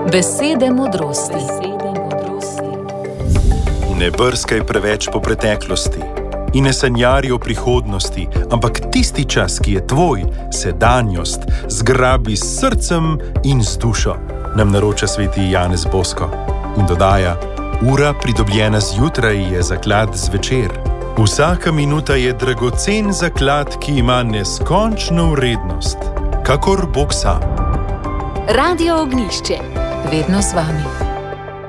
Besede modrosti. Ne brskaj preveč po preteklosti in ne sanjari o prihodnosti, ampak tisti čas, ki je tvoj, sedanjost, zgrabi s srcem in z dušo, nam naroča sveti Janez Bosko. In dodaja: ura pridobljena zjutraj je zaklad zvečer. Vsaka minuta je dragocen zaklad, ki ima neskončno vrednost, kakor Bog sam. Radio Ognjišče. Vedno z vami.